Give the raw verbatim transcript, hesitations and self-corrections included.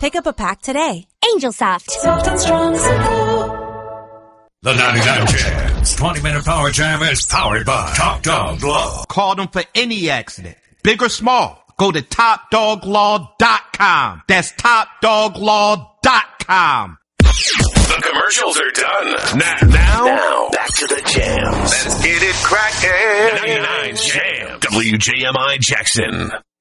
Pick up a pack today. Angel Soft. Soft and strong support. The ninety-nine Jams twenty-minute power jam is powered by Top Dog Law. Call them for any accident, big or small. Go to top dog law dot com. That's top dog law dot com. The commercials are done. Now, now, now, back to the jams. Let's get it crackin'. ninety-nine Jam. W J M I Jackson.